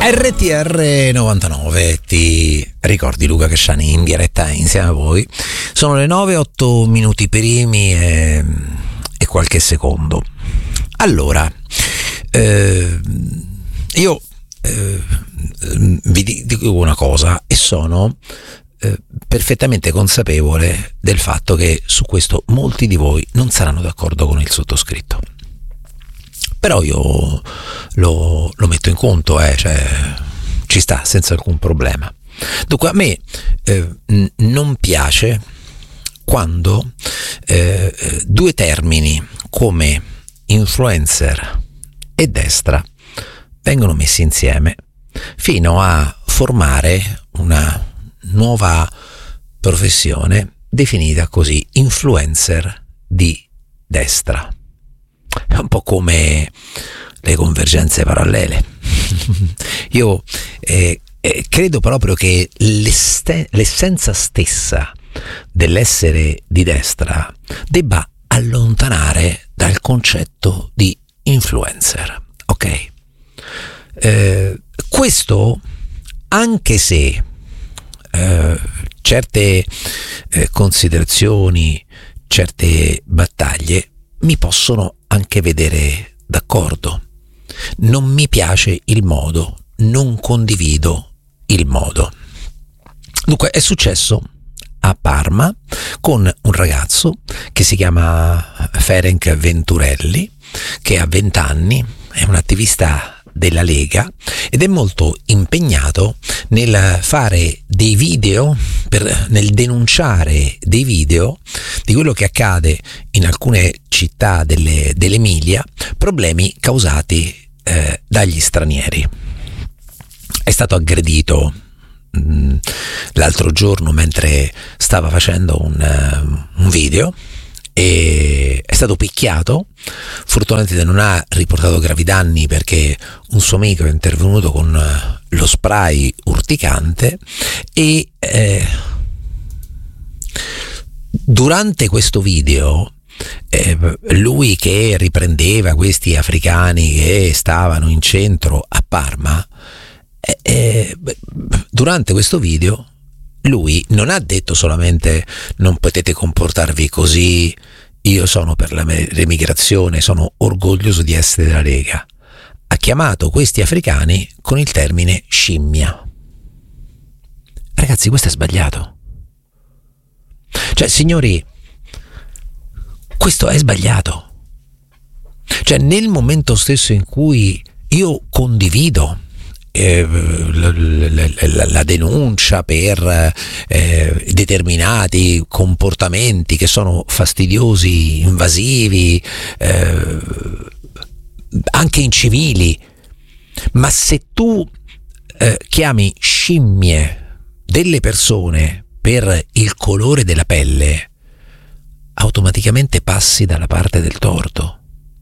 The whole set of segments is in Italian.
RTR 99, ti ricordi Luca Casciani in diretta insieme a voi? Sono le 9:08 minuti primi e qualche secondo. Allora, io vi dico una cosa e sono perfettamente consapevole del fatto che su questo molti di voi non saranno d'accordo con il sottoscritto. Però io lo metto in conto, cioè ci sta senza alcun problema. Dunque a me non piace quando due termini come influencer e destra vengono messi insieme fino a formare una nuova professione definita così, influencer di destra. È un po' come le convergenze parallele. Io credo proprio che l'essenza stessa dell'essere di destra debba allontanare dal concetto di influencer, ok? Questo anche se certe considerazioni, certe battaglie mi possono anche vedere d'accordo. Non mi piace il modo, non condivido il modo. Dunque è successo a Parma con un ragazzo che si chiama Ferenc Venturelli, che ha 20 anni, è un attivista della Lega ed è molto impegnato nel fare dei video, nel denunciare dei video di quello che accade in alcune città dell'Emilia, problemi causati dagli stranieri. È stato aggredito l'altro giorno mentre stava facendo un video e è stato picchiato. Fortunatamente non ha riportato gravi danni perché un suo amico è intervenuto con lo spray urticante e durante questo video lui che riprendeva questi africani che stavano in centro a Parma, durante questo video lui non ha detto solamente non potete comportarvi così, io sono per l'emigrazione, sono orgoglioso di essere della Lega. Ha chiamato questi africani con il termine scimmia. Ragazzi, questo è sbagliato. Cioè, signori, questo è sbagliato. Cioè, nel momento stesso in cui io condivido la denuncia per determinati comportamenti che sono fastidiosi, invasivi, anche incivili, ma se tu chiami scimmie delle persone per il colore della pelle, automaticamente passi dalla parte del torto.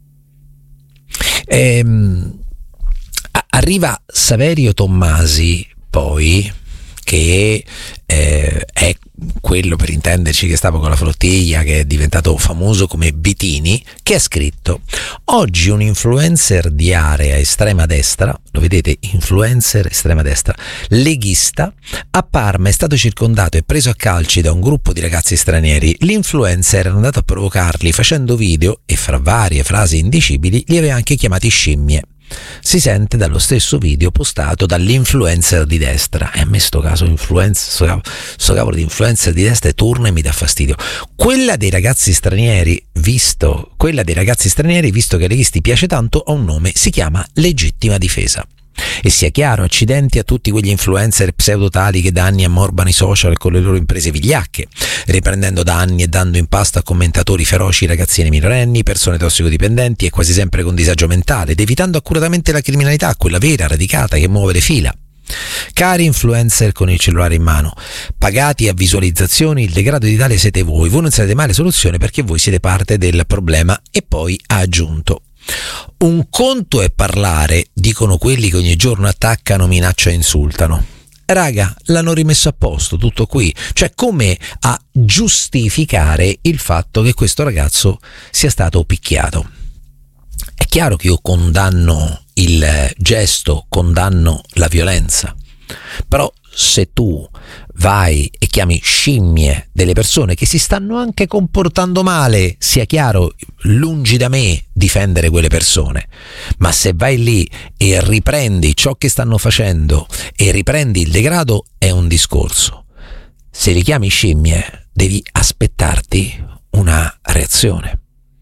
Arriva Saverio Tommasi, poi, che è quello, per intenderci, che stava con la flottiglia, che è diventato famoso come Bitini, che ha scritto: oggi un influencer di area estrema destra, lo vedete, influencer estrema destra, leghista, a Parma è stato circondato e preso a calci da un gruppo di ragazzi stranieri. L'influencer era andato a provocarli facendo video e, fra varie frasi indicibili, li aveva anche chiamati scimmie. Si sente dallo stesso video postato dall'influencer di destra. E a me sto cavolo di influencer di destra torna e mi dà fastidio. Quella dei ragazzi stranieri, visto che ai leghisti piace tanto, ha un nome, si chiama Legittima Difesa. E sia chiaro, accidenti a tutti quegli influencer pseudotali che da anni ammorbano i social con le loro imprese vigliacche, riprendendo da anni e dando in pasto a commentatori feroci ragazzini minorenni, persone tossicodipendenti e quasi sempre con disagio mentale, ed evitando accuratamente la criminalità, quella vera, radicata, che muove le fila. Cari influencer con il cellulare in mano, pagati a visualizzazioni, il degrado d'Italia siete voi non sarete mai la soluzione perché voi siete parte del problema. E poi ha aggiunto: un conto è parlare, dicono quelli che ogni giorno attaccano, minacciano e insultano. Raga, l'hanno rimesso a posto, tutto qui. Cioè, come a giustificare il fatto che questo ragazzo sia stato picchiato. È chiaro che io condanno il gesto condanno la violenza, però se tu vai e chiami scimmie delle persone che si stanno anche comportando male, sia chiaro, lungi da me difendere quelle persone, ma se vai lì e riprendi ciò che stanno facendo e riprendi il degrado è un discorso. Se li chiami scimmie devi aspettarti una reazione.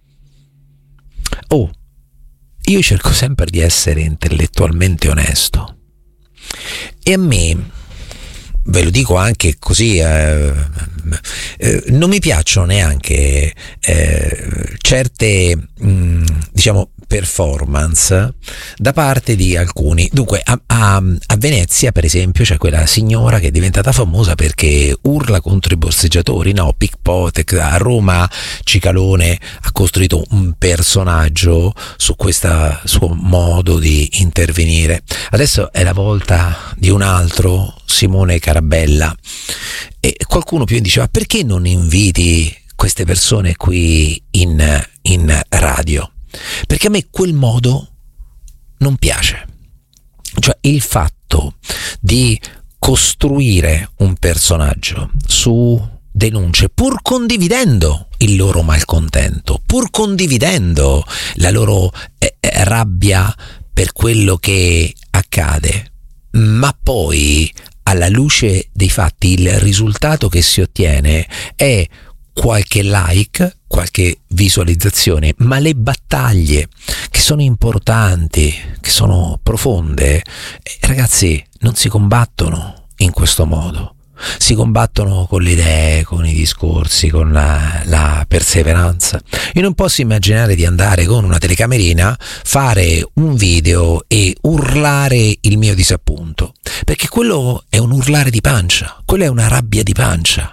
Io cerco sempre di essere intellettualmente onesto e a me, ve lo dico anche così, non mi piacciono neanche certe diciamo performance da parte di alcuni. Dunque a Venezia per esempio c'è quella signora che è diventata famosa perché urla contro i borseggiatori, no, pickpocket. A Roma Cicalone ha costruito un personaggio su questo suo modo di intervenire. Adesso è la volta di un altro, Simone Carabella, e qualcuno più diceva: perché non inviti queste persone qui in radio? Perché a me quel modo non piace, cioè il fatto di costruire un personaggio su denunce pur condividendo il loro malcontento, pur condividendo la loro rabbia per quello che accade, ma poi alla luce dei fatti il risultato che si ottiene è qualche like, qualche visualizzazione, ma le battaglie che sono importanti, che sono profonde, ragazzi, non si combattono in questo modo. Si combattono con le idee, con i discorsi, con la perseveranza. Io non posso immaginare di andare con una telecamerina, fare un video e urlare il mio disappunto, perché quello è un urlare di pancia, quello è una rabbia di pancia.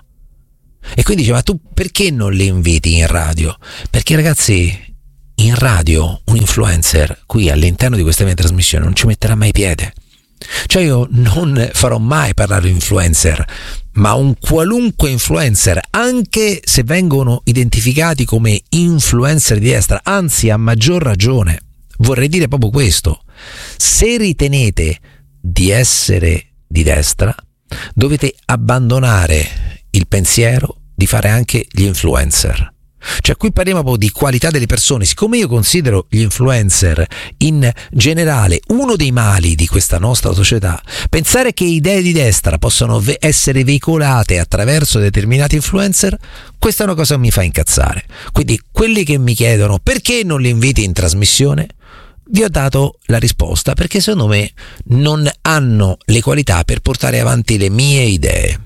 E quindi dice: ma tu perché non li inviti in radio? Perché ragazzi, in radio un influencer qui all'interno di questa mia trasmissione non ci metterà mai piede. Cioè io non farò mai parlare di influencer, ma un qualunque influencer, anche se vengono identificati come influencer di destra, anzi a maggior ragione, vorrei dire proprio questo: se ritenete di essere di destra dovete abbandonare il pensiero di fare anche gli influencer. Cioè qui parliamo proprio di qualità delle persone. Siccome io considero gli influencer in generale uno dei mali di questa nostra società, pensare che idee di destra possano essere veicolate attraverso determinati influencer, questa è una cosa che mi fa incazzare. Quindi quelli che mi chiedono perché non li inviti in trasmissione, vi ho dato la risposta: perché secondo me non hanno le qualità per portare avanti le mie idee.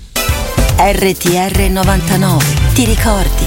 RTR 99, ti ricordi?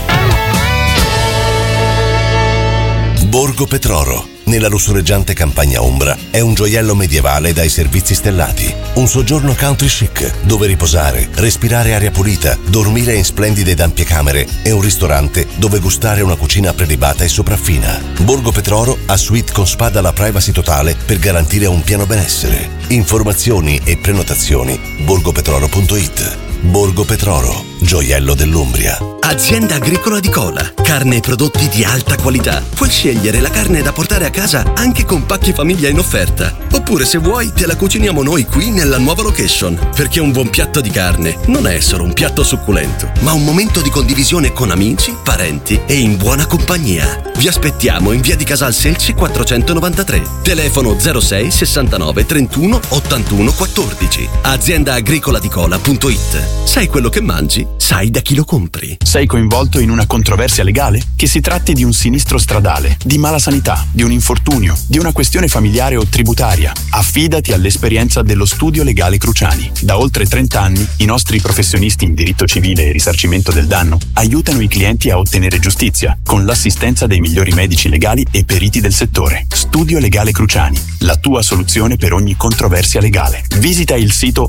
Borgo Petroro, nella lussureggiante campagna ombra, è un gioiello medievale dai servizi stellati. Un soggiorno country chic, dove riposare, respirare aria pulita, dormire in splendide ed ampie camere e un ristorante dove gustare una cucina prelibata e sopraffina. Borgo Petroro ha suite con spa dalla privacy totale per garantire un pieno benessere. Informazioni e prenotazioni borgopetroro.it. Borgo Petroro, gioiello dell'Umbria. Azienda agricola di Cola, carne e prodotti di alta qualità. Puoi scegliere la carne da portare a casa anche con pacchi famiglia in offerta. Oppure se vuoi te la cuciniamo noi qui nella nuova location. Perché un buon piatto di carne non è solo un piatto succulento, ma un momento di condivisione con amici, parenti e in buona compagnia. Vi aspettiamo in via di Casal Selci 493. Telefono 06 69 31 81 14. AziendaagricolaDicola.it. Sai quello che mangi? Sai da chi lo compri. Sei coinvolto in una controversia legale? Che si tratti di un sinistro stradale, di mala sanità, di un infortunio, di una questione familiare o tributaria, affidati all'esperienza dello Studio Legale Cruciani. Da oltre 30 anni i nostri professionisti in diritto civile e risarcimento del danno aiutano i clienti a ottenere giustizia con l'assistenza dei migliori medici legali e periti del settore. Studio Legale Cruciani, la tua soluzione per ogni controversia legale. Visita il sito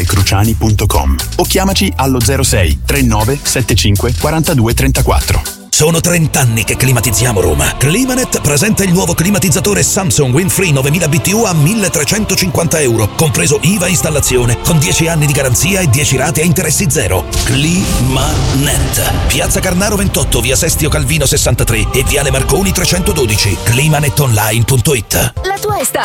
studiolegalecruciani.com o chiamaci allo 06 39 75 42 34. Sono 30 anni che climatizziamo Roma. Climanet presenta il nuovo climatizzatore Samsung Winfree 9000 BTU a €1.350, compreso IVA installazione, con 10 anni di garanzia e 10 rate a interessi zero. Climanet. Piazza Carnaro 28, via Sestio Calvino 63 e viale Marconi 312. Climanetonline.it. La tua estate